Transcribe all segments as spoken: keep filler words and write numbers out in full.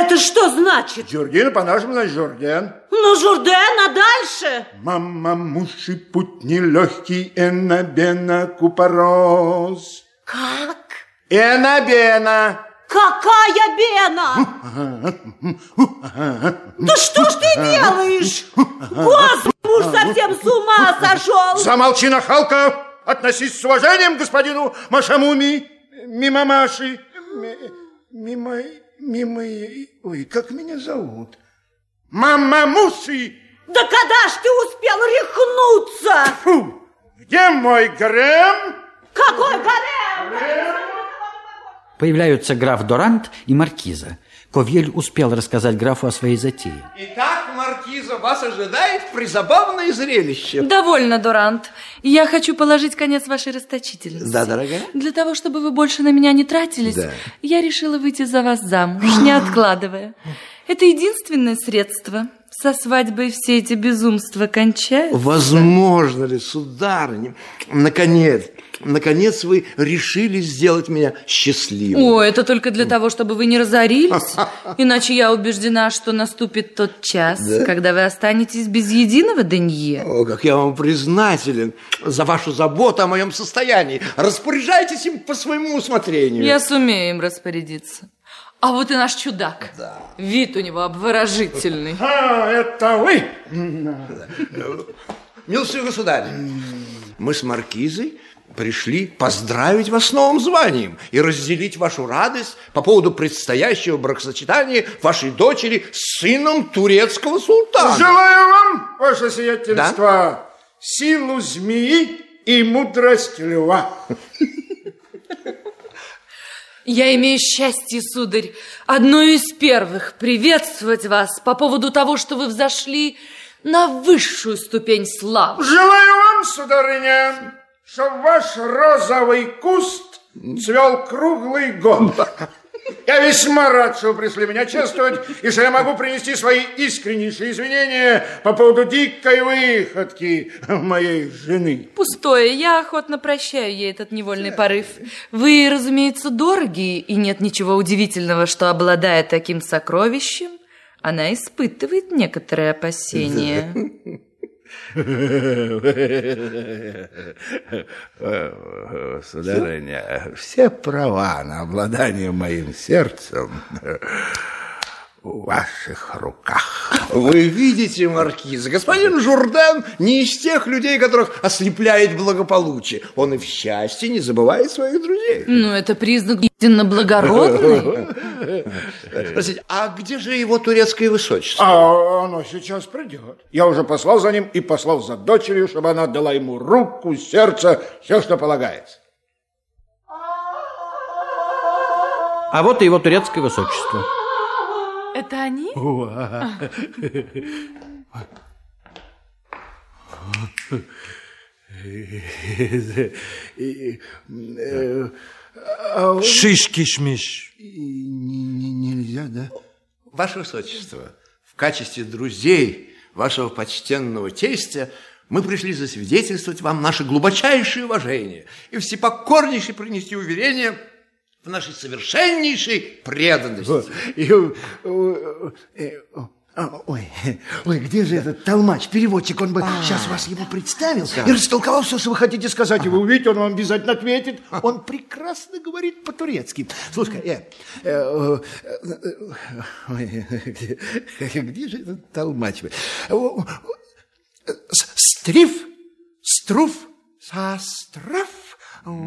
это что значит? Журдин, по-нашему, значит Журден. Ну, Журден, а дальше? Мама, муши, путь нелегкий, энабена, купорос. Как? Энабена. Какая бена? Да что ж ты делаешь? Господи, муж совсем с ума сошел. Замолчи, нахалка. Относись с уважением к господину Машамуми, мимо Маши. Мимо, мимо, ой, как меня зовут? Мама Муши. Да когда ж ты успел рехнуться? Фу, где мой гарем? Какой гарем? Появляются граф Дорант и маркиза. Ковьель успел рассказать графу о своей затее. Итак, маркиза, вас ожидает призабавное зрелище. Довольно, Дорант. Я хочу положить конец вашей расточительности. Да, дорогая? Для того, чтобы вы больше на меня не тратились, да. Я решила выйти за вас замуж, не откладывая. Это единственное средство. Со свадьбой все эти безумства кончаются. Возможно ли, сударыня? Наконец, наконец вы решили сделать меня счастливым. О, это только для того, чтобы вы не разорились. Иначе я убеждена, что наступит тот час, да? Когда вы останетесь без единого денье. О, как я вам признателен за вашу заботу о моем состоянии. Распоряжайтесь им по своему усмотрению. Я сумею им распорядиться. А вот и наш чудак. Да. Вид у него обворожительный. А, это вы? Милостивый государь, мы с маркизой пришли поздравить вас с новым званием и разделить вашу радость по поводу предстоящего бракосочетания вашей дочери с сыном турецкого султана. Желаю вам, ваше сиятельство, да? силу змеи и мудрость льва. Я имею счастье, сударь, одну из первых приветствовать вас по поводу того, что вы взошли на высшую ступень славы. Желаю вам, сударыня, чтобы ваш розовый куст цвел круглый год. Я весьма рад, что вы пришли меня чествовать, и что я могу принести свои искреннейшие извинения по поводу дикой выходки моей жены. Пустое, я охотно прощаю ей этот невольный порыв. Вы, разумеется, дороги, и нет ничего удивительного, что, обладая таким сокровищем, она испытывает некоторые опасения. Сударыня, все права на обладание моим сердцем в ваших руках. Вы видите, маркиз, господин Журден не из тех людей, которых ослепляет благополучие. Он и в счастье не забывает своих друзей. Ну, это признак истинно благородный. Простите, а где же его турецкое высочество? А оно сейчас придет. Я уже послал за ним и послал за дочерью, чтобы она дала ему руку, сердце, все, что полагается. А вот и его турецкое высочество. Это они? Шиш-киш-миш. Нельзя, да? Ваше высочество, в качестве друзей вашего почтенного тестя мы пришли засвидетельствовать вам наше глубочайшее уважение и всепокорнейше принести уверение в нашей совершеннейшей преданности. Ой, ой, где же этот толмач, переводчик? Он бы а, сейчас вас ему представил да. и растолковал все, что вы хотите сказать. И вы увидите, он вам обязательно ответит. Он прекрасно говорит по-турецки. Слушай, э, э, э, э, где, где же этот толмач? Стриф, струф, сострав.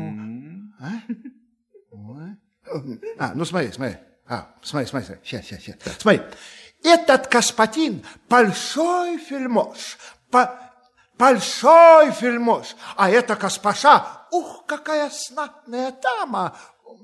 А, ну смотри, смотри. А, смотри, смотри, сейчас, сейчас, сейчас. Смотри. Этот господин большой фельмош, по, большой фельмош, а эта госпожа, ух, какая знатная дама.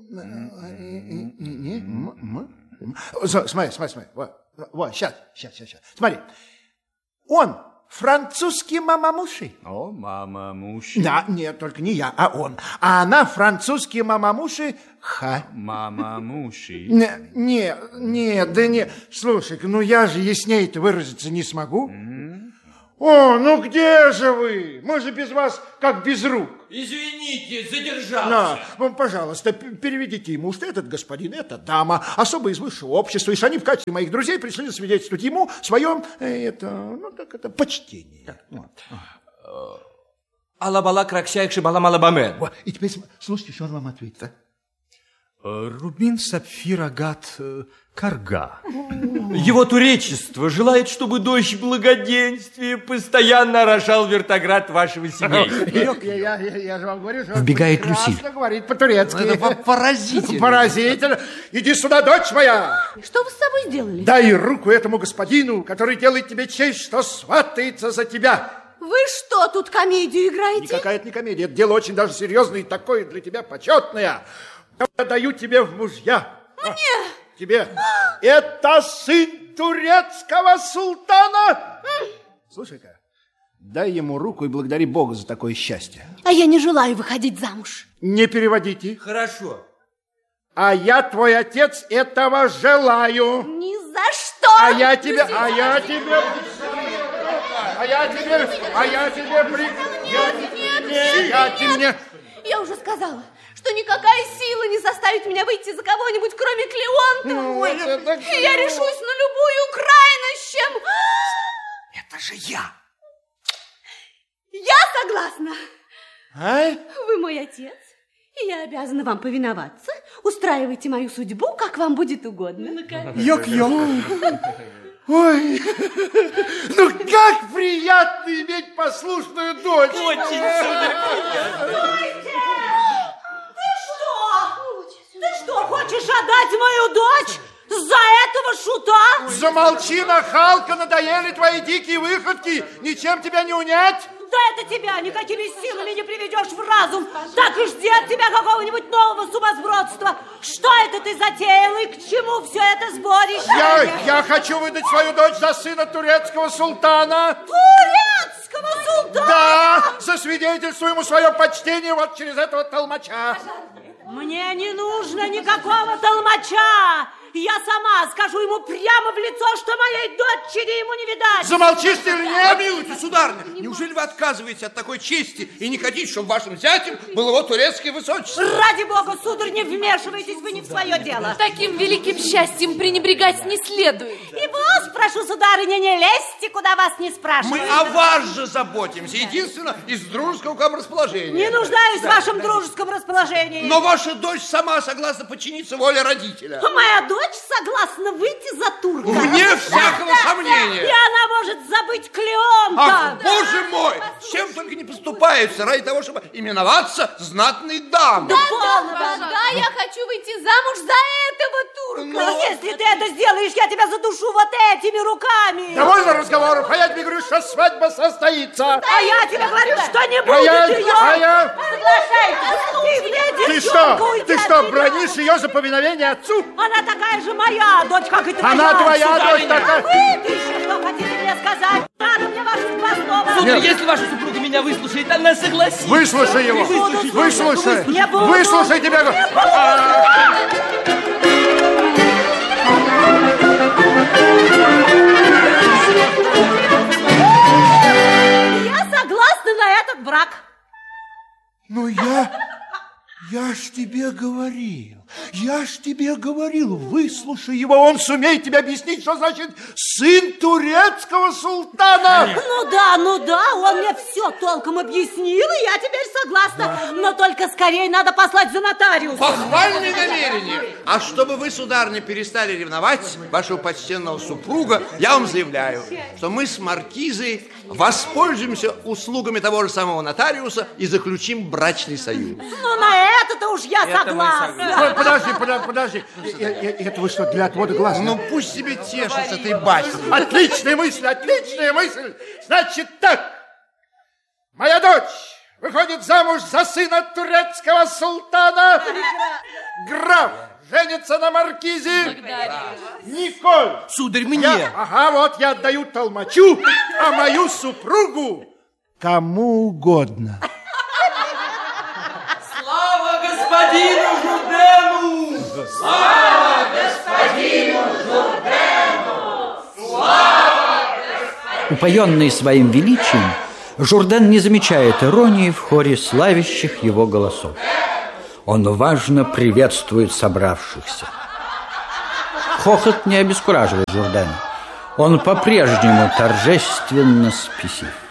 Смотри, смотри, смотри, вот, вот, сейчас, сейчас, сейчас, смотри. Он французский мамамуши. О, мамамуши. Да, нет, только не я, а он. А она французский мамамуши ха. Мамамуши. Не, не, не, да не. Слушай, ну я же яснее-то выразиться не смогу. Mm-hmm. О, ну где же вы? Мы же без вас как без рук. Извините, задержался. На, ну, пожалуйста, переведите ему, что этот господин, это дама, особо из высшего общества, и что они в качестве моих друзей пришли засвидетельствовать ему свое, это, ну, так это, почтение. Вот. Алабала краксяйкши баламалабамен. И теперь слушайте, что он вам ответит, а? Рубин, сапфир, агат, карга. Его туречество желает, чтобы дождь благоденствия постоянно орошал вертоград вашего семейства. Я, я, я, я же вам говорю, что Вбегает он прекрасно Люсиль. говорит по-турецки. Это поразительно. Поразительно. Иди сюда, дочь моя. Что вы с собой сделали? Дай руку этому господину, который делает тебе честь, что сватается за тебя. Вы что, тут комедию играете? Никакая это не комедия. Это дело очень даже серьезное и такое для тебя почетное. Я даю тебе в мужья. Мне? А, тебе. Это сын турецкого султана. Слушай-ка, дай ему руку и благодари Бога за такое счастье. А я не желаю выходить замуж. Не переводите. Хорошо. А я, твой отец, этого желаю. Ни за что! А я тебе, а я тебе... А я тебе, а я тебе при... Я, Нет, я тебе... Я уже сказала, что никакая сила не заставит меня выйти за кого-нибудь, кроме Клеонтова. Ну, это так- И я решусь на любую крайность, чем... Это же я. Я согласна. А? Вы мой отец, и я обязана вам повиноваться. Устраивайте мою судьбу, как вам будет угодно. Ёк-ёк. Ой, ну как приятно иметь послушную дочь. Очень, Ты что? Ты что, хочешь отдать мою дочь за этого шута? Замолчи, нахалка, надоели твои дикие выходки. Ничем тебя не унять. Да это тебя никакими силами не приведешь в разум. Так и жди от тебя какого-нибудь нового сумасбродства. Что это ты затеял и к чему все это сборище? Я, я хочу выдать свою дочь за сына турецкого султана. Турецкого султана? Да, засвидетельствую ему свое почтение вот через этого толмача. Мне не нужно никакого толмача. Я сама скажу ему прямо в лицо, что моей дочери ему не видать. Замолчишь ты или нет? Помилуйте, сударыня, неужели вы отказываетесь от такой чести и не хотите, чтобы вашим зятем был его турецкое высочество? Ради бога, сударь, не вмешивайтесь вы не в свое дело. Таким великим счастьем пренебрегать не следует. И вас прошу, сударыня, не лезьте, куда вас не спрашивают. Мы о вас же заботимся, единственно из дружеского к вам расположения. Не нуждаюсь в вашем дружеском расположении. Но ваша дочь сама согласна подчиниться воле родителя. Моя дочь согласна выйти за турка. Вне всякого сомнения. И она может забыть Клеонта. Ах, боже мой, с чем только не поступаются ради того, чтобы именоваться знатной дамой. Да, полно, да, Да, я хочу выйти замуж за этого турка. Но если ты это сделаешь, я тебя задушу вот этими руками. Довольно разговоров, а я тебе говорю, что свадьба состоится. А я тебе говорю, что не А будет я, ее. а я... Соглашайтесь. Ты что, ты что, бронишь ее за повиновение отцу? Она такая же моя дочь, как и твоя. Она твоя дочь такая. А вы еще что хотите мне сказать? Надо мне ваши два слова. Сударь, если ваша супруга меня выслушает, она согласится. Выслушай его. буду Выслушай. Не буду. Выслушай тебя. Я согласна на этот брак. Ну я... Я ж тебе говорил, я ж тебе говорил, выслушай его, он сумеет тебе объяснить, что значит сын турецкого султана. Ну да, ну да, он мне все толком объяснил, и я теперь согласна. Но только скорее надо послать за нотариуса. Похвальные намерения. А чтобы вы, сударыня, перестали ревновать вашего почтенного супруга, я вам заявляю, что мы с маркизой воспользуемся услугами того же самого нотариуса и заключим брачный союз. Ну на это-то уж я согласна. Ой, подожди, подожди, подожди. Э, э, Это вы что, для отвода глаз? Ну пусть себе тешится этой басней. Отличная мысль, отличная мысль. Значит так, моя дочь выходит замуж за сына турецкого султана. Граф женится на маркизе. Николь. Сударь, мне. Я, ага, вот я отдаю толмачу, а мою супругу кому угодно. Слава господину Журдену! Слава господину Журдену! Упоенный своим величием, Журден не замечает иронии в хоре славящих его голосов. Он важно приветствует собравшихся. Хохот не обескураживает Журдена. Он по-прежнему торжественно спесив.